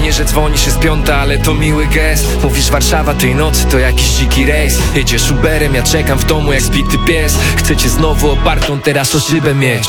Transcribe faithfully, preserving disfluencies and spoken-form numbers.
fajnie, że dzwonisz, jest piąta, ale to miły gest. Mówisz Warszawa tej nocy to jakiś dziki rejs. Jedziesz Uberem, ja czekam w domu jak zbity pies. Chcecie znowu opartą teraz o szybę mieć.